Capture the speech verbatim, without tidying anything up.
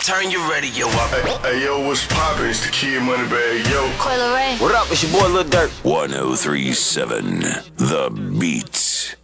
Turn your radio up. Hey, hey yo, what's poppin'? It's the Kid Moneybag, yo. Coil Ray. What up? It's your boy Lil Durk. one oh three point seven The Beats.